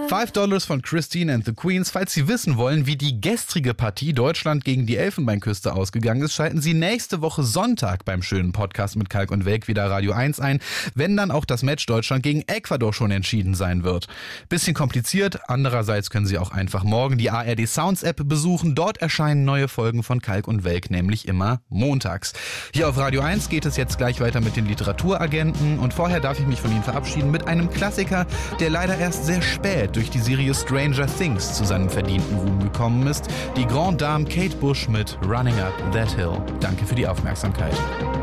$5 von Christine and the Queens. Falls Sie wissen wollen, wie die gestrige Partie Deutschland gegen die Elfenbeinküste ausgegangen ist, schalten Sie nächste Woche Sonntag beim schönen Podcast mit Kalk und Welk wieder Radio 1 ein, wenn dann auch das Match Deutschland gegen Ecuador schon entschieden sein wird. Bisschen kompliziert, andererseits können Sie auch einfach morgen die ARD Sounds App besuchen. Dort erscheinen neue Folgen von Kalk und Welk, nämlich immer montags. Hier auf Radio 1 geht es jetzt gleich weiter mit den Literaturagenten und vorher darf ich mich von Ihnen verabschieden mit einem Klassiker, der leider erst sehr spät durch die Serie Stranger Things zu seinem verdienten Ruhm gekommen ist. Die Grande Dame Kate Bush mit Running Up That Hill. Danke für die Aufmerksamkeit.